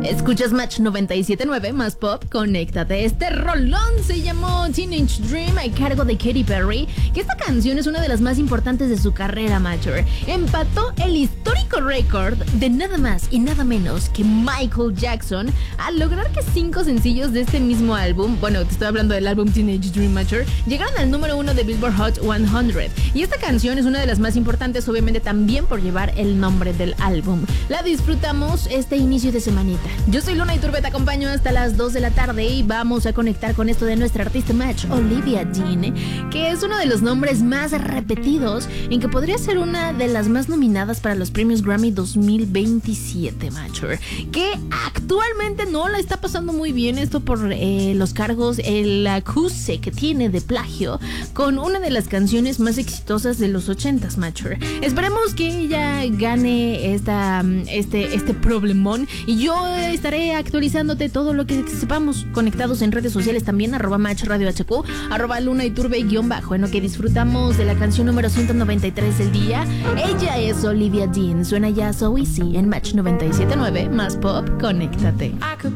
Escuchas Match 97.9 más pop, conéctate. Este rolón se llamó Teenage Dream a cargo de Katy Perry, que esta canción es una de las más importantes de su carrera, Matcher. Empató el histórico récord de nada más y nada menos que Michael Jackson al lograr que 5 sencillos de este mismo álbum, bueno, te estoy hablando del álbum Teenage Dream, Matcher, llegaron al número 1 de Billboard Hot 100. Y esta canción es una de las más importantes, obviamente también por llevar el nombre del álbum. La disfrutamos este inicio de semanita. Yo soy Luna Iturbe, te acompaño hasta las 2 de la tarde y vamos a conectar con esto de nuestra artista Match, Olivia Dean, que es uno de los nombres más repetidos en que podría ser una de las más nominadas para los premios Grammy 2027, Matcher, que actualmente no la está pasando muy bien esto por los cargos, el acuse que tiene de plagio con una de las canciones más exitosas de los 80s, Matcher. Esperemos que ella gane este problemón y yo estaré actualizándote todo lo que sepamos, conectados en redes sociales también, @Match Radio HQ, @Luna Iturbe _, en lo que disfrutamos de la canción número 193 del día. Ella es Olivia Dean, suena ya So Easy en Match 97.9 más pop, conéctate.